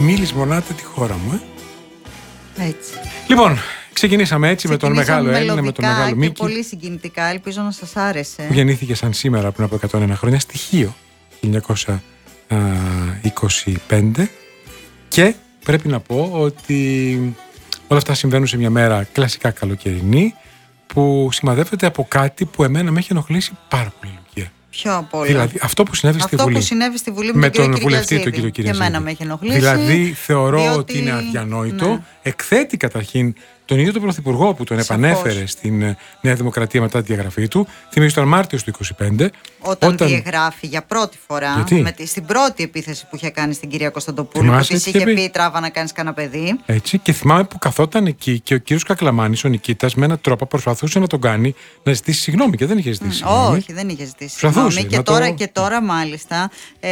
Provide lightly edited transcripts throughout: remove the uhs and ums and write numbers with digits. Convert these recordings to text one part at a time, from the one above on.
μη λησμονάτε τη χώρα μου. Έτσι. Λοιπόν, ξεκινήσαμε έτσι με τον μεγάλο Έλληνα, με τον μεγάλο Μίκη. Πολύ συγκινητικά, ελπίζω να σας άρεσε. Που γεννήθηκε σαν σήμερα πριν από 101 χρόνια, στοιχείο 1925. Και πρέπει να πω ότι όλα αυτά συμβαίνουν σε μια μέρα κλασικά καλοκαιρινή, που σημαδεύεται από κάτι που εμένα με έχει ενοχλήσει πάρα πολύ, Λουκία. Ποιο από όλα? Δηλαδή, αυτό που συνέβη στη Βουλή. Που συνέβη στη Βουλή με τον βουλευτή, τον κύριο Κυριαζίδη. Και εμένα με έχει ενοχλήσει. Δηλαδή, θεωρώ ότι είναι αδιανόητο. Ναι. Εκθέτει καταρχήν τον ίδιο τον Πρωθυπουργό που τον επανέφερε στην Νέα Δημοκρατία μετά τη διαγραφή του. Θυμίζω τον Μάρτιο του 2025. Όταν διαγράφει για πρώτη φορά, στην πρώτη επίθεση που είχε κάνει στην κυρία Κωνσταντοπούλου, που της είχε πει τράβα να κάνεις κανένα παιδί. Έτσι, και θυμάμαι που καθόταν εκεί και ο κύριος Κακλαμάνης, ο Νικήτας, με έναν τρόπο προσπαθούσε να τον κάνει να ζητήσει συγγνώμη και δεν είχε ζητήσει συγγνώμη. Όχι, δεν είχε ζητήσει συγγνώμη. Και τώρα μάλιστα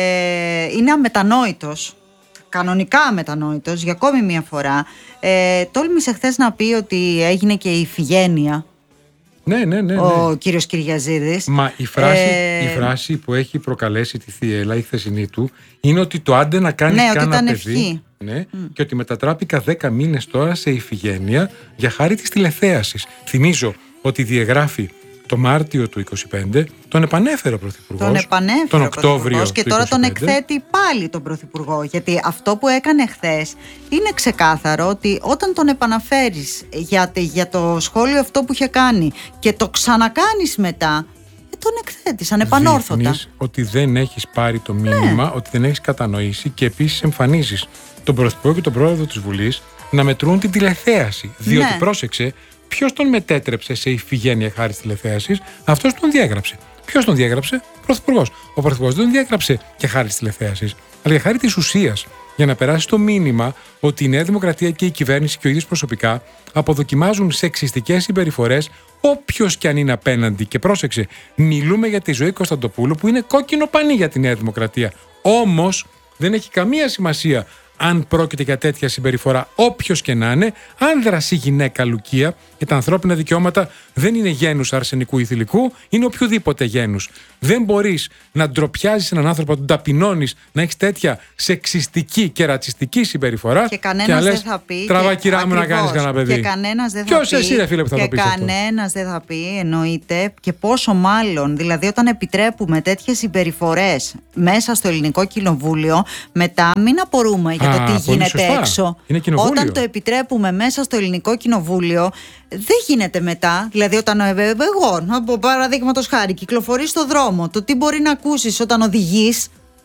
είναι αμετανόητος. Κανονικά αμετανόητος για ακόμη μία φορά. Τόλμησε χθες να πει ότι έγινε και η Ιφηγένεια. Ναι. Ο κύριος Κυριαζίδης. Μα η φράση που έχει προκαλέσει τη Θιέλα, η χθεσινή του, είναι ότι το άντε να κάνεις κάνα παιδί. Ναι, και ότι μετατράπηκα 10 μήνες τώρα σε Ιφηγένεια για χάρη της τηλεθέασης. Θυμίζω ότι διαγράφει το Μάρτιο του 2025, τον επανέφερε ο Πρωθυπουργός. Τον Οκτώβριο και τώρα τον εκθέτει πάλι τον Πρωθυπουργό. Γιατί αυτό που έκανε χθες είναι ξεκάθαρο ότι όταν τον επαναφέρεις για το σχόλιο αυτό που είχε κάνει και το ξανακάνεις μετά, τον εκθέτεις ανεπανόρθωτα. Δείχνεις ότι δεν έχεις πάρει το μήνυμα, ότι δεν έχεις κατανοήσει, και επίσης εμφανίζεις τον Πρωθυπουργό και τον Πρόεδρο της Βουλής να μετρούν την τηλεθέαση. Διότι πρόσεξε, ποιος τον μετέτρεψε σε Ιφηγένεια χάρη της τηλεθέασης? Αυτός τον διέγραψε. Ποιος τον διέγραψε? Ο Πρωθυπουργός. Ο Πρωθυπουργός δεν τον διέγραψε και χάρη της τηλεθέασης, αλλά για χάρη της ουσίας. Για να περάσει το μήνυμα ότι η Νέα Δημοκρατία και η κυβέρνηση και ο ίδιος προσωπικά αποδοκιμάζουν σεξιστικές συμπεριφορές, όποιος και αν είναι απέναντι. Και πρόσεξε, μιλούμε για τη Ζωή Κωνσταντοπούλου, που είναι κόκκινο πανί για τη Νέα Δημοκρατία. Όμως δεν έχει καμία σημασία αν πρόκειται για τέτοια συμπεριφορά, όποιος και να είναι, άνδρας ή γυναίκα, Λουκία, και τα ανθρώπινα δικαιώματα δεν είναι γένους αρσενικού ή θηλυκού, είναι οποιοδήποτε γένους. Δεν μπορείς να ντροπιάζεις έναν άνθρωπο, να τον ταπεινώνεις, να έχεις τέτοια σεξιστική και ρατσιστική συμπεριφορά. Και κανένας δεν θα πει. Τραβά, κυρά μου, να κάνεις κανένα παιδί. Και κανένας δεν θα Ποιος εσύ, ρε φίλε, που θα το πεις? Και κανένας δεν θα πει, εννοείται, και πόσο μάλλον. Δηλαδή, όταν επιτρέπουμε τέτοιες συμπεριφορές μέσα στο ελληνικό κοινοβούλιο, μετά μην απορούμε για το τι γίνεται έξω. Όταν το επιτρέπουμε μέσα στο ελληνικό κοινοβούλιο, δεν γίνεται μετά. Δηλαδή, όταν εγώ, από παραδείγματος χάρη, κυκλοφορείς στο δρόμο, το τι μπορεί να ακούσεις όταν οδηγείς.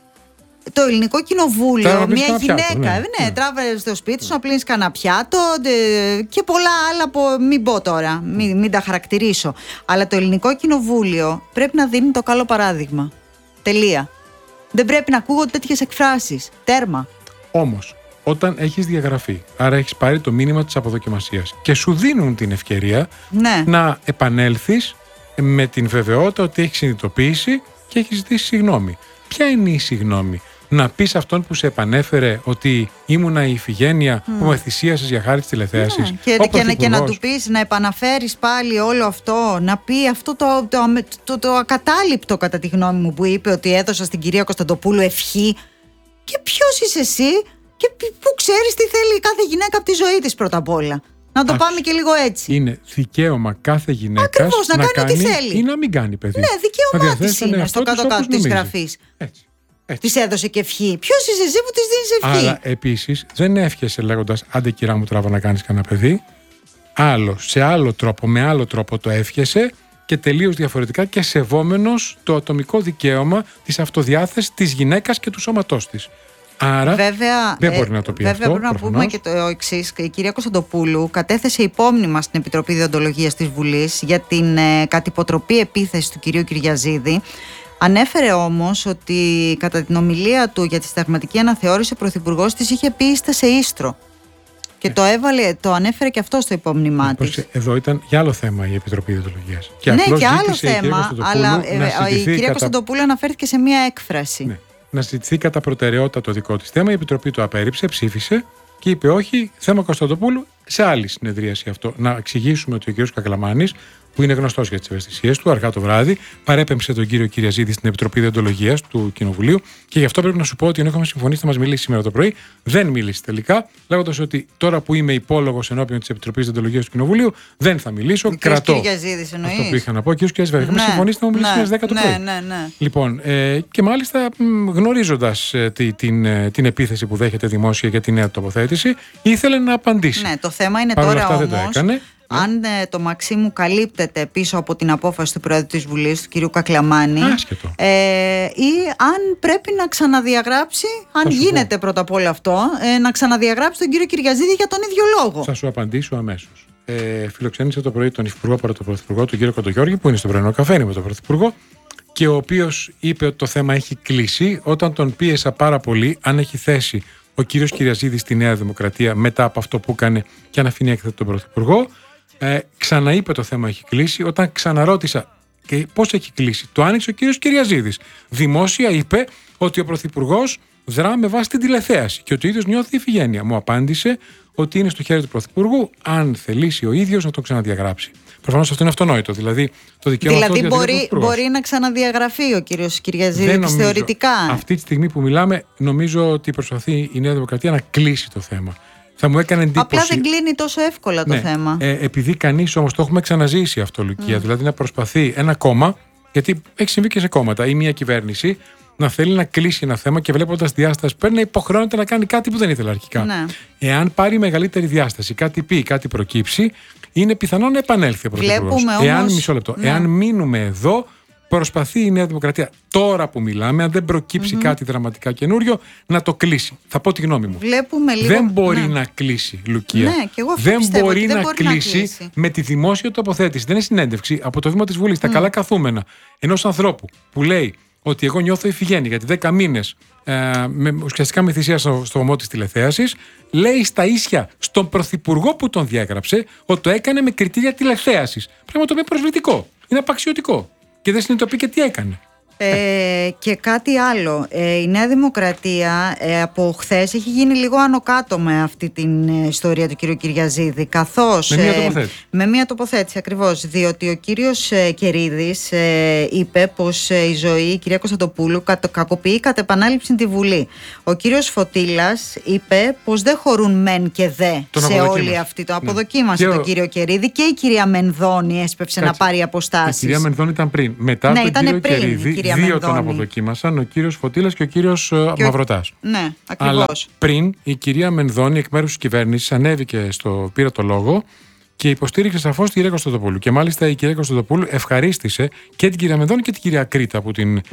Το ελληνικό κοινοβούλιο, μια γυναίκα, τράβε στο σπίτι σου να πλύνεις κανένα πιάτο και πολλά άλλα, μην πω τώρα, μην τα χαρακτηρίσω. Αλλά το ελληνικό κοινοβούλιο πρέπει να δίνει το καλό παράδειγμα. Τελεία. Δεν πρέπει να ακούγονται τέτοιες εκφράσεις. Τέρμα. Όμως, όταν έχεις διαγραφεί, άρα έχεις πάρει το μήνυμα της αποδοκιμασίας και σου δίνουν την ευκαιρία να επανέλθεις με την βεβαιότητα ότι έχεις συνειδητοποιήσει και έχεις ζητήσει συγγνώμη. Ποια είναι η συγγνώμη? Να πεις αυτόν που σε επανέφερε ότι ήμουνα η Ιφηγένεια που με θυσίασες για χάρη της τηλεθέασης? Και να του πεις, να επαναφέρεις πάλι όλο αυτό, να πει αυτό το ακατάληπτο, κατά τη γνώμη μου, που είπε ότι έδωσα στην κυρία Κωνσταντοπούλου ευχή. Και ποιος είσαι εσύ και πού ξέρεις τι θέλει κάθε γυναίκα από τη ζωή της, πρώτα απ' όλα? Να το πάμε και λίγο έτσι. Είναι δικαίωμα κάθε γυναίκας να κάνει ό,τι θέλει ή να μην κάνει παιδί. Ναι, δικαίωμά της είναι στο κάτω-κάτω της γραφής. Της έδωσε και ευχή. Ποιος είσαι εσύ που της δίνεις ευχή? Αλλά επίσης δεν εύχεσαι λέγοντας άντε κυρά μου, τράβα να κάνεις κανένα παιδί. Σε άλλο τρόπο, με άλλο τρόπο το εύχεσαι, και τελείως διαφορετικά και σεβόμενος το ατομικό δικαίωμα της αυτοδιάθεσης της γυναίκας και του σώματός της. Άρα δεν μπορεί να το πει αυτό. Βέβαια, πρέπει να πούμε και το εξής. Η κυρία Κωνσταντοπούλου κατέθεσε υπόμνημα στην Επιτροπή Διοντολογίας της Βουλής για την κατυποτροπή επίθεση του κυρίου Κυριαζίδη. Ανέφερε όμως ότι κατά την ομιλία του για τη συνταγματική αναθεώρηση, ο Πρωθυπουργός της είχε πει είστε σε ίστρο. Και το ανέφερε και αυτό στο υπόμνημά της. Εδώ ήταν για άλλο θέμα η Επιτροπή Διοντολογίας. Ναι, και άλλο θέμα, αλλά η κυρία Κωνσταντοπούλου αναφέρθηκε σε μία έκφραση. Ναι. Να ζητηθεί κατά προτεραιότητα το δικό της θέμα. Η Επιτροπή το απέρριψε, ψήφισε και είπε όχι, θέμα Κωνσταντοπούλου, σε άλλη συνεδρίαση αυτό. Να εξηγήσουμε ότι ο κ. Κακλαμάνης που είναι γνωστός για τις ευαισθησίες του, αργά το βράδυ, παρέπεμψε τον κύριο Κυριαζίδη στην Επιτροπή Δεοντολογίας του Κοινοβουλίου και γι' αυτό πρέπει να σου πω ότι ενώ έχουμε συμφωνήσει να μας μιλήσει σήμερα το πρωί, δεν μίλησε τελικά, λέγοντας ότι τώρα που είμαι υπόλογος ενώπιον της Επιτροπής Δεοντολογίας του Κοινοβουλίου, δεν θα μιλήσω. Κρατώ αυτό που είχα να πω. Κύριος Κυριαζίδη, έχουμε συμφωνήσει να μου μιλήσει στις 10 το πρωί. Λοιπόν, και μάλιστα γνωρίζοντας την επίθεση που δέχεται δημόσια για τη νέα τοποθέτηση, ήθελε να απαντήσει. Ναι, το θέμα είναι παρ' όλα τώρα αυτά όμως, δεν το έκανε. Αν το Μαξίμου καλύπτεται πίσω από την απόφαση του Προέδρου της Βουλής, του κ. Κακλαμάνη, ή αν πρέπει να ξαναδιαγράψει, αν γίνεται πρώτα απ' όλο αυτό, να ξαναδιαγράψει τον κύριο Κυριαζίδη για τον ίδιο λόγο. Θα σου απαντήσω αμέσως. Φιλοξένησε το πρωί τον Υφυπουργό παρά τον Πρωθυπουργό, τον κύριο Κοντογιώργη, που είναι στο πρωινό καφέ με τον Πρωθυπουργό, και ο οποίος είπε ότι το θέμα έχει κλείσει. Όταν τον πίεσα πάρα πολύ, αν έχει θέση ο κύριος Κυριαζίδης στη Νέα Δημοκρατία μετά από αυτό που έκανε και αν αφήνει έκθετη τον Πρωθυπουργό, ξαναείπε το θέμα έχει κλείσει. Όταν ξαναρώτησα και πώς έχει κλείσει, το άνοιξε ο κύριος Κυριαζίδης. Δημόσια είπε ότι ο Πρωθυπουργός δρά με βάση την τηλεθέαση και ότι ο ίδιος νιώθει ηφηγένεια. Μου απάντησε ότι είναι στο χέρι του Πρωθυπουργού, αν θελήσει ο ίδιος να τον ξαναδιαγράψει. Προφανώς αυτό είναι αυτονόητο. Δηλαδή, το δικαίωμα μπορεί να ξαναδιαγραφεί ο κύριος Κυριαζίδης θεωρητικά. Αυτή τη στιγμή που μιλάμε, νομίζω ότι προσπαθεί η Νέα Δημοκρατία να κλείσει το θέμα. Θα μου έκανε εντύπωση. Απλά δεν κλείνει τόσο εύκολα το θέμα. Επειδή κανείς όμως το έχουμε ξαναζήσει αυτό, Λουκία. Δηλαδή να προσπαθεί ένα κόμμα, γιατί έχει συμβεί και σε κόμματα ή μια κυβέρνηση, να θέλει να κλείσει ένα θέμα και βλέποντας διάσταση πρέπει να υποχρεώνεται να κάνει κάτι που δεν ήθελε αρχικά. Ναι. Εάν πάρει μεγαλύτερη διάσταση, κάτι πει, κάτι προκύψει, είναι πιθανό να επανέλθει ο Πρωθυπουργός. Εάν μείνουμε εδώ, προσπαθεί η Νέα Δημοκρατία τώρα που μιλάμε, αν δεν προκύψει κάτι δραματικά καινούριο, να το κλείσει. Θα πω τη γνώμη μου. Δεν μπορεί να κλείσει, Λουκία. Ναι, και εγώ δεν μπορεί να κλείσει με τη δημόσια τοποθέτηση. Δεν είναι συνέντευξη από το βήμα της Βουλής, τα καλά καθούμενα ενός ανθρώπου που λέει ότι εγώ νιώθω ηφηγένεια γιατί 10 μήνες ουσιαστικά με θυσία στο βωμό της τηλεθέασης, λέει στα ίσια στον Πρωθυπουργό που τον διάγραψε ότι το έκανε με κριτήρια τηλεθέασης. Πράγμα το οποίο είναι προσβλητικό. Είναι απαξιωτικό. Και δεν συνειδητοποιεί και τι έκανε. Και κάτι άλλο. Η Νέα Δημοκρατία από χθες έχει γίνει λίγο άνω κάτω με αυτή την ιστορία του κύριου Κυριαζίδη. Καθώς με μία τοποθέτηση ακριβώς. Διότι ο κύριος Κερίδης είπε πως η ζωή, η κυρία Κωνσταντοπούλου, κακοποιεί κατ' επανάληψη τη Βουλή. Ο κύριος Φωτήλας είπε πως δεν χωρούν μεν και δε σε όλη αυτή το αποδοκίμασε τον κύριο Κερίδη, και η κυρία Μενδώνη έσπευσε να πάρει αποστάσεις. Η κυρία Μενδώνη ήταν πριν. Μετά τον κύριο Κερίδη. Δύο τον αποδοκίμασαν, ο κύριος Φωτήλας και ο κύριος Μαυροτάς. Ναι, ακριβώς. Αλλά πριν η κυρία Μενδώνη, εκ μέρους της κυβέρνησης, ανέβηκε πήρε το λόγο και υποστήριξε σαφώς την κυρία Κωνσταντοπούλου. Και μάλιστα η κυρία Κωνσταντοπούλου ευχαρίστησε και την κυρία Μενδώνη και την κυρία Κρήτα που την